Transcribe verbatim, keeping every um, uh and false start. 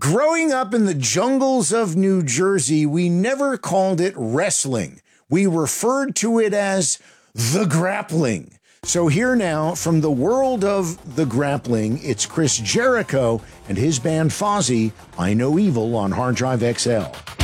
Growing up in the jungles of New Jersey, we never called it wrestling. We referred to it as the grappling. So here now, from the world of the grappling, it's Chris Jericho and his band Fozzy, I Know Evil on Hard Drive X L.